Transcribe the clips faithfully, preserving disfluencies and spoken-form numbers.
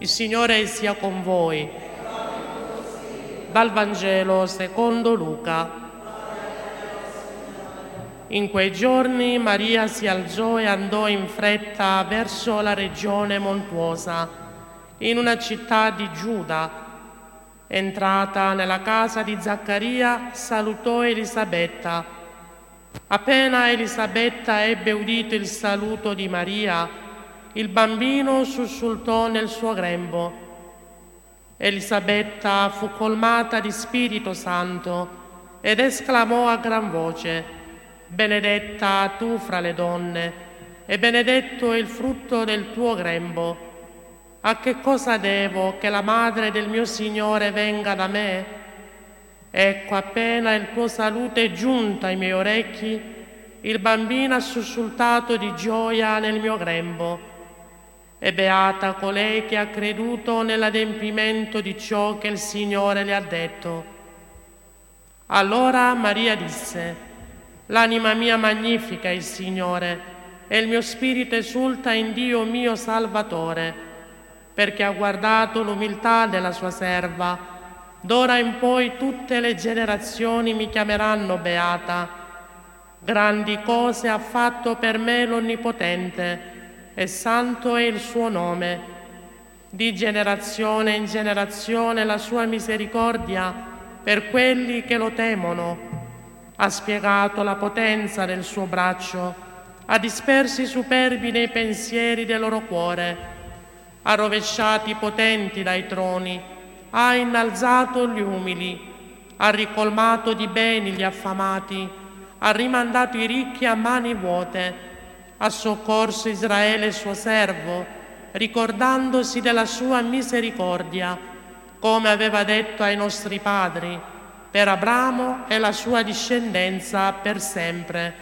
Il Signore sia con voi. Dal Vangelo secondo Luca. In quei giorni Maria si alzò e andò in fretta verso la regione montuosa, in una città di Giuda. Entrata nella casa di Zaccaria, salutò Elisabetta. Appena Elisabetta ebbe udito il saluto di Maria, il bambino sussultò nel suo grembo. Elisabetta fu colmata di Spirito Santo ed esclamò a gran voce: «Benedetta tu fra le donne, e benedetto è il frutto del tuo grembo. A che cosa devo che la madre del mio Signore venga da me? Ecco, appena il tuo saluto è giunto ai miei orecchi, il bambino ha sussultato di gioia nel mio grembo. E beata colei che ha creduto nell'adempimento di ciò che il Signore le ha detto». Allora Maria disse: «L'anima mia magnifica il Signore, e il mio spirito esulta in Dio mio Salvatore, perché ha guardato l'umiltà della sua serva. D'ora in poi tutte le generazioni mi chiameranno beata. Grandi cose ha fatto per me l'Onnipotente, e santo è il suo nome. Di generazione in generazione la sua misericordia per quelli che lo temono. Ha spiegato la potenza del suo braccio, ha disperso i superbi nei pensieri del loro cuore, ha rovesciato i potenti dai troni, ha innalzato gli umili, ha ricolmato di beni gli affamati, ha rimandato i ricchi a mani vuote, ha soccorso Israele suo servo, ricordandosi della sua misericordia, come aveva detto ai nostri padri, per Abramo e la sua discendenza per sempre».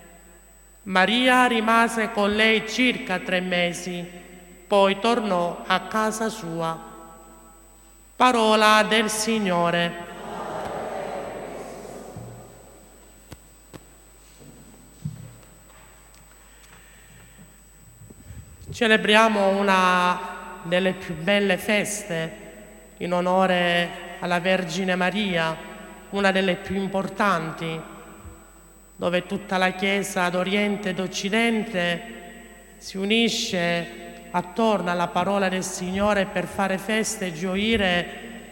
Maria rimase con lei circa tre mesi, poi tornò a casa sua. Parola del Signore. Celebriamo una delle più belle feste in onore alla Vergine Maria, una delle più importanti, dove tutta la Chiesa d'Oriente ed Occidente si unisce attorno alla parola del Signore per fare feste e gioire,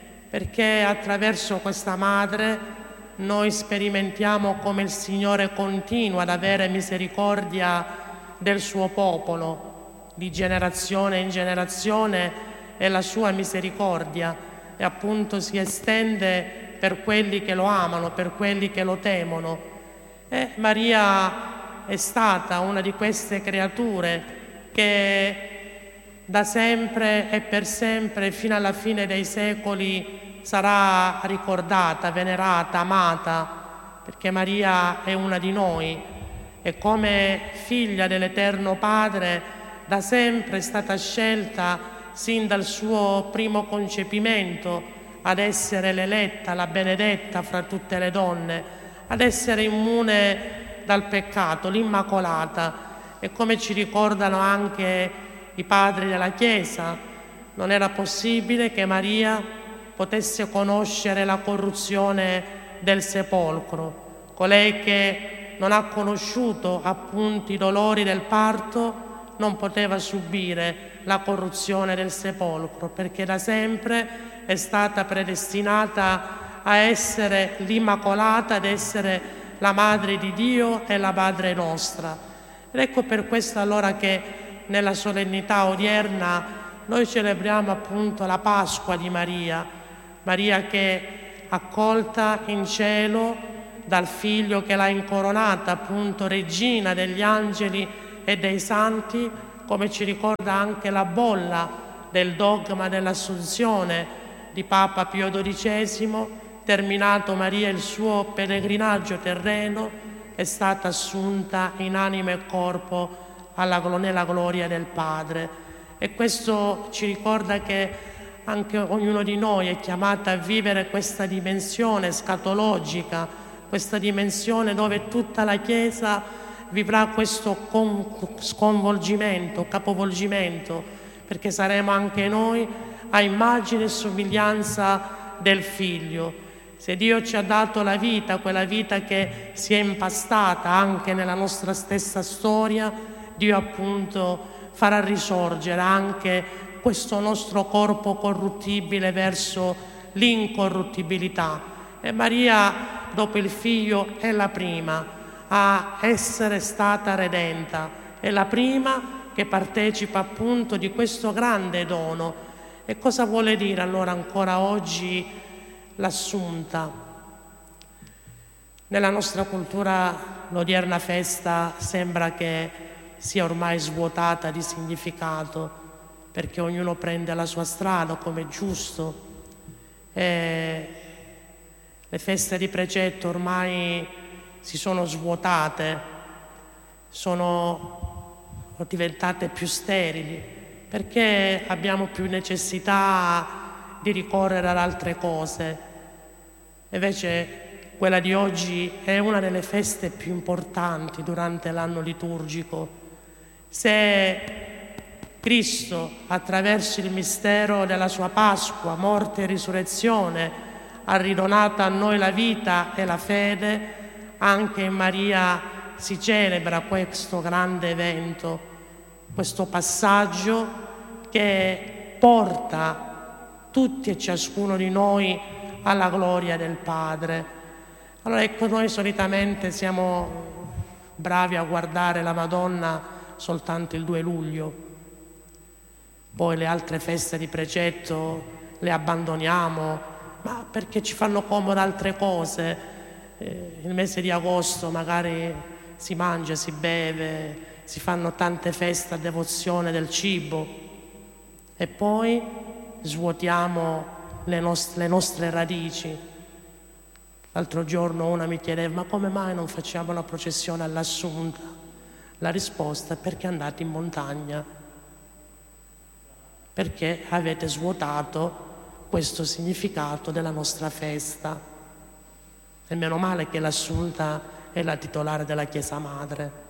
perché attraverso questa Madre noi sperimentiamo come il Signore continua ad avere misericordia del suo popolo, di generazione in generazione, e la sua misericordia e appunto si estende per quelli che lo amano, per quelli che lo temono. E Maria è stata una di queste creature che da sempre e per sempre, fino alla fine dei secoli, sarà ricordata, venerata, amata, perché Maria è una di noi e come figlia dell'Eterno Padre da sempre è stata scelta sin dal suo primo concepimento ad essere l'eletta, la benedetta fra tutte le donne, ad essere immune dal peccato, l'Immacolata. E come ci ricordano anche i padri della Chiesa, non era possibile che Maria potesse conoscere la corruzione del sepolcro. Colei che non ha conosciuto appunto i dolori del parto non poteva subire la corruzione del sepolcro, perché da sempre è stata predestinata a essere l'Immacolata, ad essere la Madre di Dio e la Madre nostra. Ed ecco per questo allora che nella solennità odierna noi celebriamo appunto la Pasqua di Maria, Maria che accolta in cielo dal Figlio che l'ha incoronata appunto regina degli angeli e dei santi, come ci ricorda anche la bolla del dogma dell'Assunzione di Papa Pio dodicesimo. Terminato Maria il suo pellegrinaggio terreno, è stata assunta in anima e corpo alla, nella gloria del Padre. E questo ci ricorda che anche ognuno di noi è chiamato a vivere questa dimensione scatologica, questa dimensione dove tutta la Chiesa vivrà questo sconvolgimento, capovolgimento, perché saremo anche noi a immagine e somiglianza del Figlio. Se Dio ci ha dato la vita, quella vita che si è impastata anche nella nostra stessa storia, Dio appunto farà risorgere anche questo nostro corpo corruttibile verso l'incorruttibilità. E Maria, dopo il Figlio, è la prima a essere stata redenta, è la prima che partecipa appunto di questo grande dono. E cosa vuole dire allora ancora oggi l'Assunta? Nella nostra cultura l'odierna festa sembra che sia ormai svuotata di significato, perché ognuno prende la sua strada come è giusto. E le feste di precetto ormai si sono svuotate, sono diventate più sterili, perché abbiamo più necessità di ricorrere ad altre cose. Invece quella di oggi è una delle feste più importanti durante l'anno liturgico. Se Cristo, attraverso il mistero della sua Pasqua, morte e risurrezione, ha ridonato a noi la vita e la fede, anche in Maria si celebra questo grande evento, questo passaggio che porta tutti e ciascuno di noi alla gloria del Padre. Allora ecco, noi solitamente siamo bravi a guardare la Madonna soltanto il due luglio, poi le altre feste di precetto le abbandoniamo, ma perché ci fanno comodo altre cose. Eh, il mese di agosto magari si mangia, si beve, si fanno tante feste a devozione del cibo e poi svuotiamo le, nost- le nostre radici. L'altro giorno una mi chiedeva: ma come mai non facciamo la processione all'Assunta? La risposta è: perché andate in montagna, perché avete svuotato questo significato della nostra festa. E meno male che l'Assunta è la titolare della Chiesa Madre.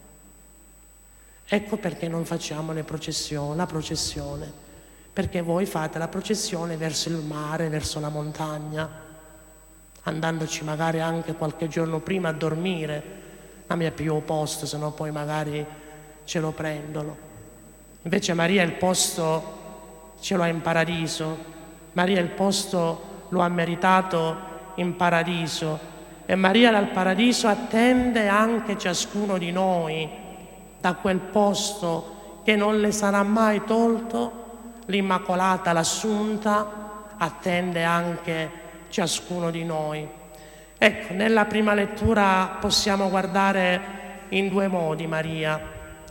Ecco perché non facciamo le processioni, la processione, perché voi fate la processione verso il mare, verso la montagna, andandoci magari anche qualche giorno prima a dormire, ma mi è più opposto, se no poi magari ce lo prendono. Invece Maria il posto ce l'ha in paradiso, Maria il posto lo ha meritato in paradiso, e Maria dal paradiso attende anche ciascuno di noi da quel posto che non le sarà mai tolto. L'Immacolata, l'Assunta, attende anche ciascuno di noi. Ecco, nella prima lettura possiamo guardare in due modi Maria,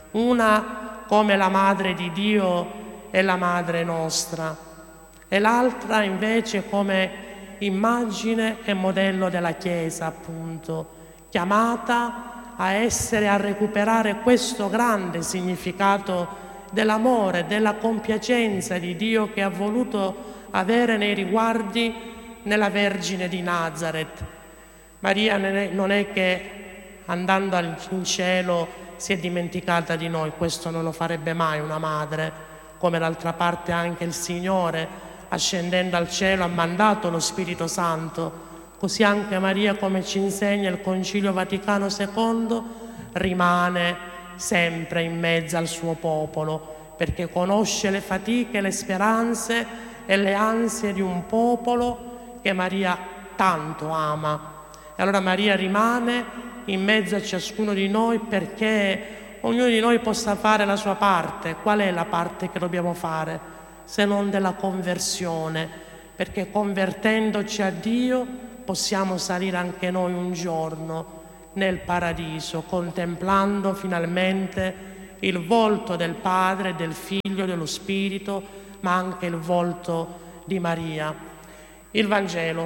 una come la Madre di Dio e la Madre nostra, e l'altra invece come immagine e modello della Chiesa, appunto, chiamata a essere, a recuperare questo grande significato dell'amore, della compiacenza di Dio che ha voluto avere nei riguardi nella Vergine di Nazareth. Maria non è che andando in cielo si è dimenticata di noi, questo non lo farebbe mai una madre, come d'altra parte anche il Signore, ascendendo al cielo, ha mandato lo Spirito Santo. Così anche Maria, come ci insegna il Concilio Vaticano secondo, rimane sempre in mezzo al suo popolo, perché conosce le fatiche, le speranze e le ansie di un popolo che Maria tanto ama. E allora Maria rimane in mezzo a ciascuno di noi perché ognuno di noi possa fare la sua parte. Qual è la parte che dobbiamo fare? Se non della conversione, perché convertendoci a Dio possiamo salire anche noi un giorno nel paradiso, contemplando finalmente il volto del Padre, del Figlio, dello Spirito, ma anche il volto di Maria. Il Vangelo,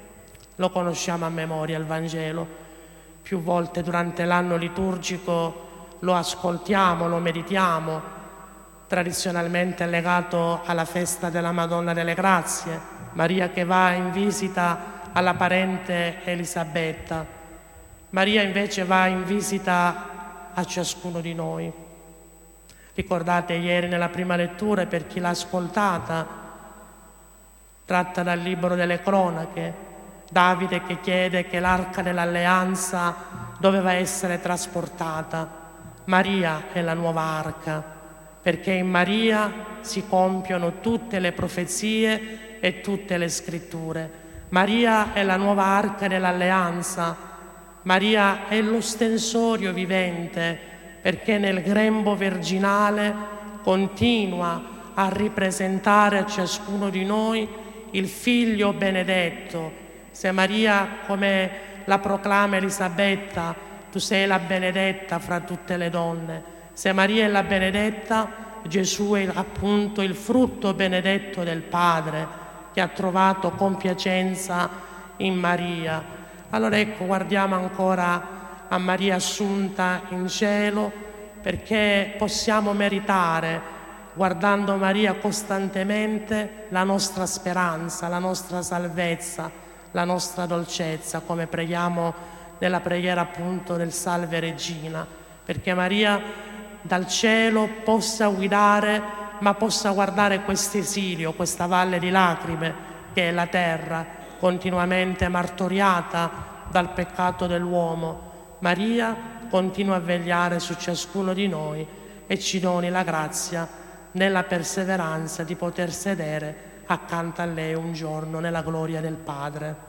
lo conosciamo a memoria, il Vangelo, più volte durante l'anno liturgico lo ascoltiamo, lo meditiamo, tradizionalmente legato alla festa della Madonna delle Grazie, Maria che va in visita alla parente Elisabetta. Maria invece va in visita a ciascuno di noi. Ricordate ieri nella prima lettura, per chi l'ha ascoltata, tratta dal libro delle cronache, Davide che chiede che l'arca dell'alleanza doveva essere trasportata. Maria è la nuova arca, perché in Maria si compiono tutte le profezie e tutte le scritture. Maria è la nuova arca dell'alleanza. Maria è lo stensorio vivente, perché nel grembo virginale continua a ripresentare a ciascuno di noi il Figlio benedetto. Se Maria, come la proclama Elisabetta, tu sei la benedetta fra tutte le donne, se Maria è la benedetta, Gesù è appunto il frutto benedetto del Padre, che ha trovato compiacenza in Maria. Allora ecco, guardiamo ancora a Maria assunta in cielo, perché possiamo meritare, guardando Maria costantemente, la nostra speranza, la nostra salvezza, la nostra dolcezza, come preghiamo nella preghiera appunto del Salve Regina, perché Maria dal cielo possa guidare, ma possa guardare questo esilio, questa valle di lacrime che è la terra, continuamente martoriata dal peccato dell'uomo. Maria continua a vegliare su ciascuno di noi e ci doni la grazia, nella perseveranza, di poter sedere accanto a lei un giorno nella gloria del Padre.